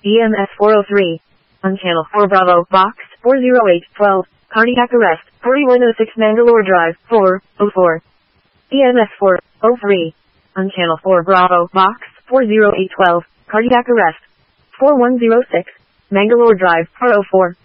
EMS 403. On channel 4 Bravo, box 40812, cardiac arrest, 4106 Mangalore Drive, 404. EMS 403. On channel 4 Bravo, box 40812, cardiac arrest, 4106, Mangalore Drive, 404.